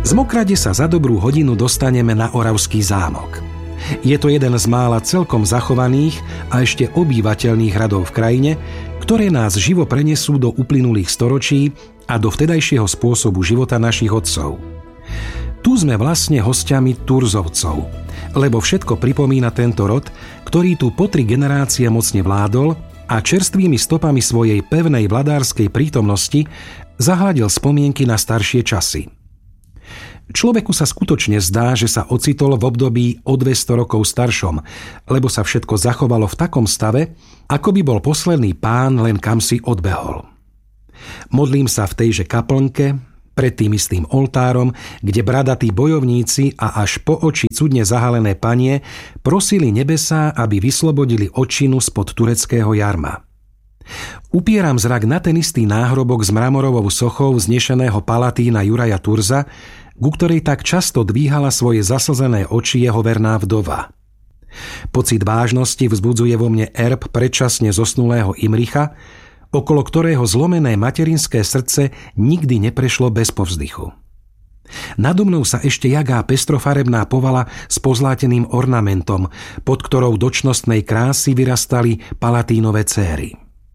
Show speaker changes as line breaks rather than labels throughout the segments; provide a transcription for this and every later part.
Z Mokrade sa za dobrú hodinu dostaneme na Oravský zámok. Je to jeden z mála celkom zachovaných a ešte obývateľných hradov v krajine, ktoré nás živo prenesú do uplynulých storočí a do vtedajšieho spôsobu života našich otcov. Tu sme vlastne hostiami Turzovcov, lebo všetko pripomína tento rod, ktorý tu po 3 generácie mocne vládol a čerstvými stopami svojej pevnej vladárskej prítomnosti zahladil spomienky na staršie časy. Človeku sa skutočne zdá, že sa ocitol v období o 200 rokov staršom, lebo sa všetko zachovalo v takom stave, ako by bol posledný pán len kamsi odbehol. Modlím sa v tejže kaplnke, pred tým istým oltárom, kde bradatí bojovníci a až po oči cudne zahalené panie prosili nebesá, aby vyslobodili odčinu spod tureckého jarma. Upieram zrak na ten istý náhrobok s mramorovou sochou vznešeného palatína Juraja Turza, ku ktorej tak často dvíhala svoje zaslzené oči jeho verná vdova. Pocit vážnosti vzbudzuje vo mne erb predčasne zosnulého Imricha, okolo ktorého zlomené materinské srdce nikdy neprešlo bez povzdychu. Nado mnou sa ešte jagá pestrofarebná povala s pozláteným ornamentom, pod ktorou do čnostnej krásy vyrastali palatínové céry.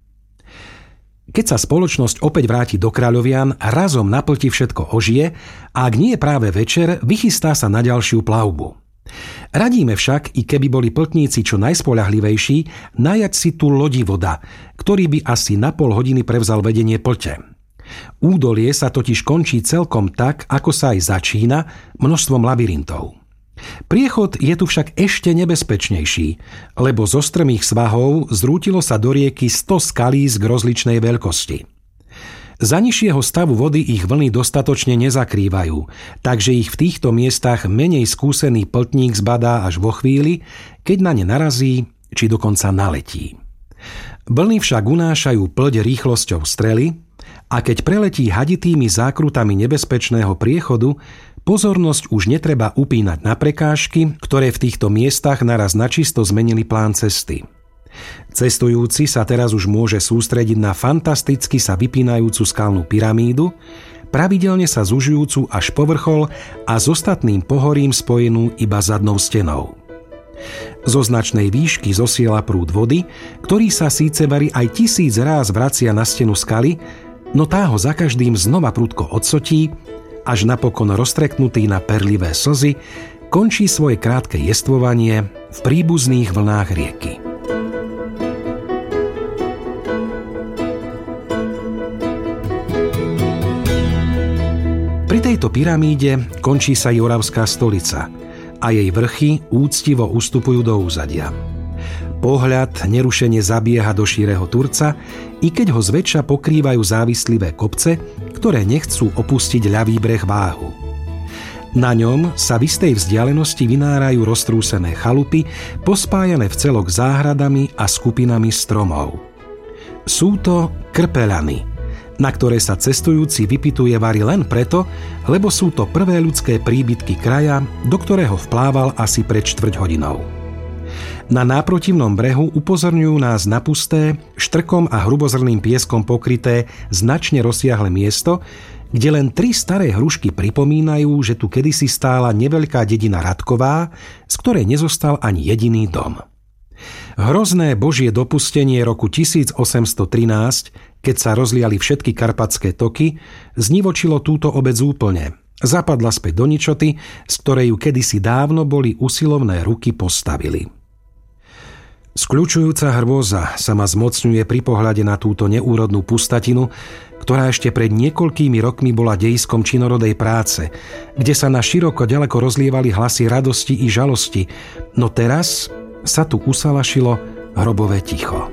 Keď sa spoločnosť opäť vráti do Kráľovian, razom na plti všetko ožije a ak nie je práve večer, vychystá sa na ďalšiu plavbu. Radíme však, i keby boli pltníci čo najspoľahlivejší, najať si tu lodivoda, ktorý by asi na pol hodiny prevzal vedenie plte. Údolie sa totiž končí celkom tak, ako sa aj začína, množstvom labyrintov. Priechod je tu však ešte nebezpečnejší, lebo zo strmých svahov zrútilo sa do rieky 100 skalísk rozličnej veľkosti. Za nižšieho stavu vody ich vlny dostatočne nezakrývajú, takže ich v týchto miestach menej skúsený pltník zbadá až vo chvíli, keď na ne narazí, či dokonca naletí. Vlny však unášajú plť rýchlosťou strely a keď preletí haditými zákrutami nebezpečného priechodu, pozornosť už netreba upínať na prekážky, ktoré v týchto miestach naraz načisto zmenili plán cesty. Cestujúci sa teraz už môže sústrediť na fantasticky sa vypínajúcu skalnú pyramídu, pravidelne sa zužujúcu až po vrchol a s ostatným pohorím spojenú iba zadnou stenou. Zo značnej výšky zosiela prúd vody, ktorý sa síce vari aj 1000 ráz vracia na stenu skaly, no tá ho za každým znova prudko odsotí, až napokon roztreknutý na perlivé slzy končí svoje krátke jestvovanie v príbuzných vlnách rieky. Pri tejto pyramíde končí sa Oravská stolica a jej vrchy úctivo ustupujú do úzadia. Pohľad nerušene zabieha do šíreho Turca, i keď ho zväčša pokrývajú závislivé kopce, ktoré nechcú opustiť ľavý breh Váhu. Na ňom sa v istej vzdialenosti vynárajú roztrúsené chalupy, pospájané v celok záhradami a skupinami stromov. Sú to krpeľany, na ktoré sa cestujúci vypytuje vari len preto, lebo sú to prvé ľudské príbytky kraja, do ktorého vplával asi pred 4 hodinou. Na náprotivnom brehu upozorňujú nás na pusté, štrkom a hrubozrným pieskom pokryté, značne rozsiahle miesto, kde len 3 staré hrušky pripomínajú, že tu kedysi stála neveľká dedina Radková, z ktorej nezostal ani jediný dom. Hrozné božie dopustenie roku 1813, keď sa rozliali všetky karpatské toky, znivočilo túto obec úplne. Zapadla späť do ničoty, z ktorej ju kedysi dávno boli usilovné ruky postavili. Skľučujúca hrôza sa ma zmocňuje pri pohľade na túto neúrodnú pustatinu, ktorá ešte pred niekoľkými rokmi bola dejiskom činorodej práce, kde sa na široko ďaleko rozlievali hlasy radosti i žalosti, no teraz sa tu usalašilo hrobové ticho.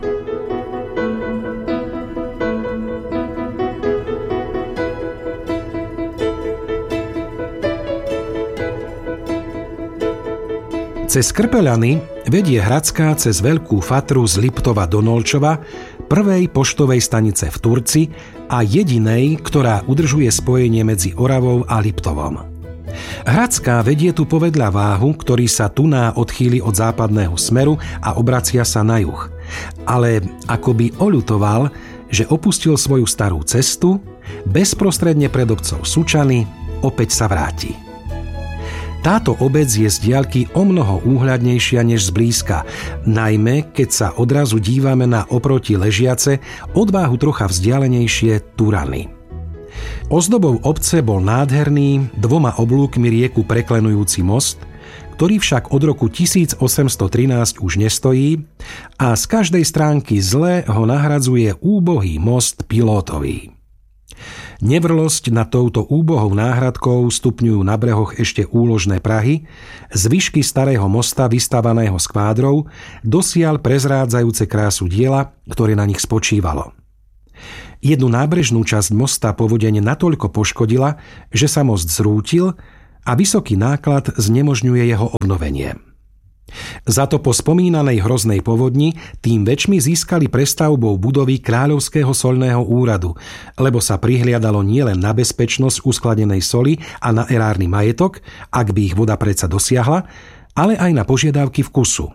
Cez Krpeľany vedie Hradská cez Veľkú Fatru z Liptova do Nolčova, prvej poštovej stanice v Turci a jedinej, ktorá udržuje spojenie medzi Oravou a Liptovom. Hradská vedie tu povedľa Váhu, ktorý sa tuná odchýli od západného smeru a obracia sa na juh. Ale akoby oľutoval, že opustil svoju starú cestu, bezprostredne pred obcov Sučany opäť sa vráti. Táto obec je z diaľky omnoho úhľadnejšia než zblízka, najmä keď sa odrazu dívame na oproti ležiace, od váhu trocha vzdialenejšie Turany. Ozdobou obce bol nádherný, 2 oblúkmi rieku preklenujúci most, ktorý však od roku 1813 už nestojí a z každej stránky zle ho nahradzuje úbohý most Pilótový. Nevrlosť nad touto úbohou náhradkou stupňujú na brehoch ešte úložné prahy, zvyšky starého mosta vystavaného z kvádrov, dosiaľ prezrádzajúce krásu diela, ktoré na nich spočívalo. Jednu nábrežnú časť mosta povodeň natoľko poškodila, že sa most zrútil a vysoký náklad znemožňuje jeho obnovenie. Za to po spomínanej hroznej povodni tým väčšmi získali prestavbou budovy Kráľovského soľného úradu, lebo sa prihliadalo nielen na bezpečnosť uskladenej soli a na erárny majetok, ak by ich voda predsa dosiahla, ale aj na požiadavky vkusu.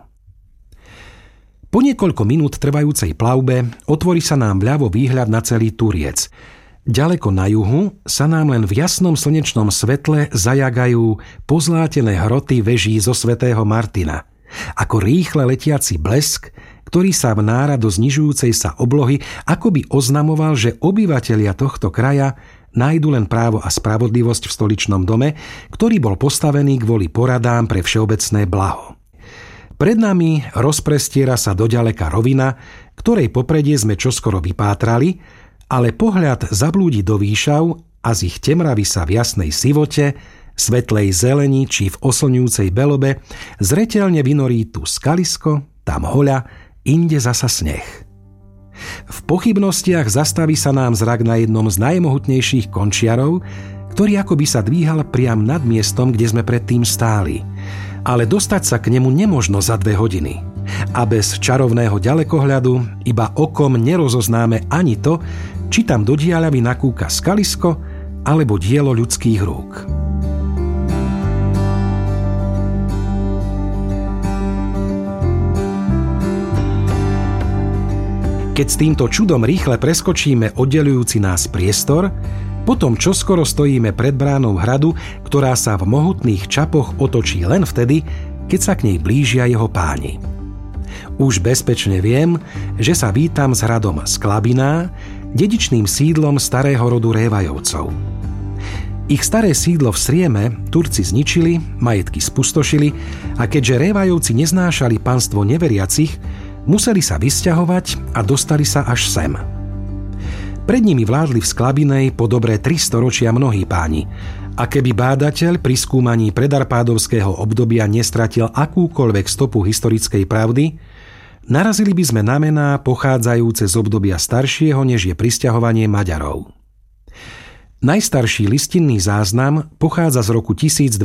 Po niekoľko minút trvajúcej plavbe otvorí sa nám vľavo výhľad na celý Turiec. Ďaleko na juhu sa nám len v jasnom slnečnom svetle zajagajú pozlátené hroty veží zo svätého Martina, ako rýchle letiaci blesk, ktorý sa v nárado znižujúcej sa oblohy akoby oznamoval, že obyvatelia tohto kraja nájdu len právo a spravodlivosť v stoličnom dome, ktorý bol postavený kvôli poradám pre všeobecné blaho. Pred nami rozprestiera sa doďaleka rovina, ktorej popredie sme čoskoro vypátrali, ale pohľad zablúdi do výšav a z ich temravy sa v jasnej sivote, svetlej zelení či v oslňujúcej belobe zreteľne vynorí tu skalisko, tam hoľa, inde zasa sneh. V pochybnostiach zastaví sa nám zrak na jednom z najmohutnejších končiarov, ktorý akoby sa dvíhal priam nad miestom, kde sme predtým stáli. Ale dostať sa k nemu nemožno za 2 hodiny. A bez čarovného ďalekohľadu iba okom nerozoznáme ani to, či tam do diaľavy nakúka skalisko alebo dielo ľudských rúk. Keď s týmto čudom rýchle preskočíme oddeľujúci nás priestor, potom čoskoro stojíme pred bránou hradu, ktorá sa v mohutných čapoch otočí len vtedy, keď sa k nej blížia jeho páni. Už bezpečne viem, že sa vítam s hradom Sklabiná, dedičným sídlom starého rodu Révajovcov. Ich staré sídlo v Srieme Turci zničili, majetky spustošili a keďže Révajovci neznášali panstvo neveriacich, museli sa vysťahovať a dostali sa až sem. Pred nimi vládli v Sklabinej po dobré 3 storočia mnohí páni a keby bádateľ pri skúmaní predarpádovského obdobia nestratil akúkoľvek stopu historickej pravdy, narazili by sme na mená pochádzajúce z obdobia staršieho, než je prisťahovanie Maďarov. Najstarší listinný záznam pochádza z roku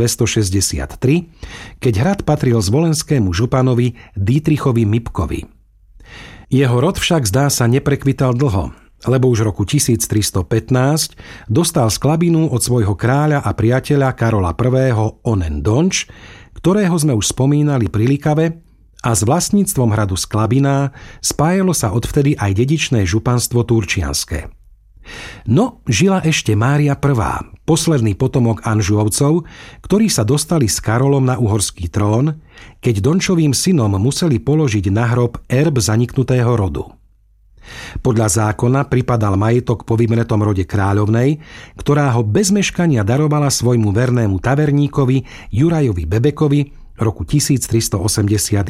1263, keď hrad patril zvolenskému županovi Dietrichovi Mipkovi. Jeho rod však zdá sa neprekvital dlho, lebo už v roku 1315 dostal Sklabinu od svojho kráľa a priateľa Karola I. Onen Donč, ktorého sme už spomínali pri Likave, a s vlastníctvom hradu Sklabina spájalo sa odvtedy aj dedičné županstvo turčianske. No, žila ešte Mária I., posledný potomok Anžuovcov, ktorí sa dostali s Karolom na uhorský trón, keď Dončovým synom museli položiť na hrob erb zaniknutého rodu. Podľa zákona pripadal majetok po vymretom rode kráľovnej, ktorá ho bez meškania darovala svojmu vernému taverníkovi Jurajovi Bebekovi roku 1381.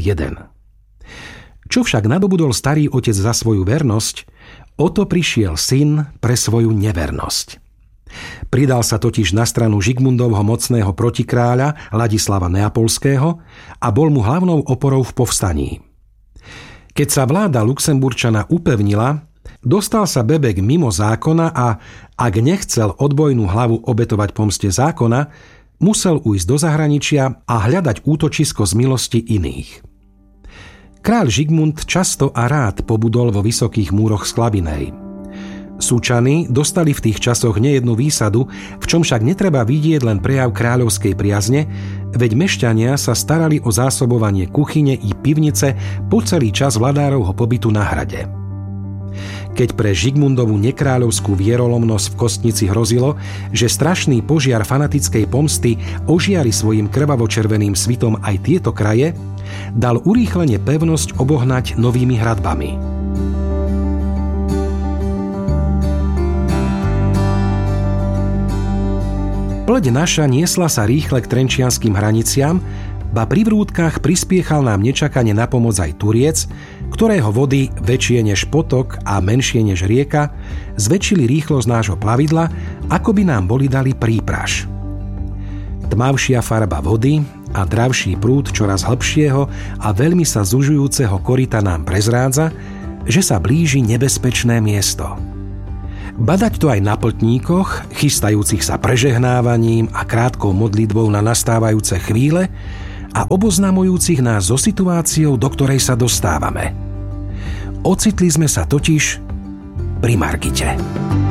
Čo však nadobudol starý otec za svoju vernosť, o to prišiel syn pre svoju nevernosť. Pridal sa totiž na stranu Žigmundovho mocného protikráľa Ladislava Neapolského a bol mu hlavnou oporou v povstaní. Keď sa vláda Luxemburčana upevnila, dostal sa Bebek mimo zákona a, ak nechcel odbojnú hlavu obetovať pomste zákona, musel ujsť do zahraničia a hľadať útočisko z milosti iných. Kráľ Žigmund často a rád pobudol vo vysokých múroch Sklabinej. Súčany dostali v tých časoch nejednu výsadu, v čom však netreba vidieť len prejav kráľovskej priazne, veď mešťania sa starali o zásobovanie kuchyne i pivnice po celý čas vladárovho pobytu na hrade. Keď pre Žigmundovú nekráľovskú vierolomnosť v Kostnici hrozilo, že strašný požiar fanatickej pomsty ožiari svojim krvavo-červeným svitom aj tieto kraje, dal urýchlene pevnosť obohnať novými hradbami. Pleť naša niesla sa rýchle k trenčianskym hraniciam, ba pri vrútkach prispiechal nám nečakane na pomoc aj Turiec, ktorého vody, väčšie než potok a menšie než rieka, zväčšili rýchlosť nášho plavidla, ako by nám boli dali prípraž. Tmavšia farba vody a dravší prúd čoraz hlbšieho a veľmi sa zužujúceho koryta nám prezrádza, že sa blíži nebezpečné miesto. Badať to aj na plotníkoch, chystajúcich sa prežehnávaním a krátkou modlitbou na nastávajúce chvíle a oboznamujúcich nás so situáciou, do ktorej sa dostávame. Ocitli sme sa totiž pri Margite.